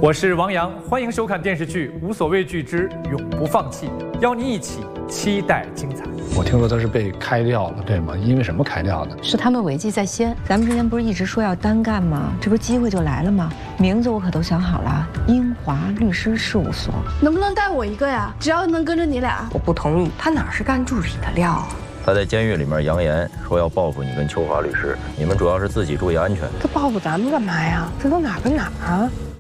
我是王阳，欢迎收看电视剧《无所畏惧之永不放弃》，邀您一起期待精彩。 我听说他是被开掉了，对吗？因为什么开掉的？ 是他们违纪在先。咱们之前不是一直说要单干吗？这不是机会就来了吗？名字我可都想好了，英华律师事务所。 能不能带我一个呀？只要能跟着你俩。 我不同意，他哪是干助理的料啊？ 他在监狱里面扬言说要报复你跟秋华律师，你们主要是自己注意安全。 他报复咱们干嘛呀？这都哪跟哪儿啊？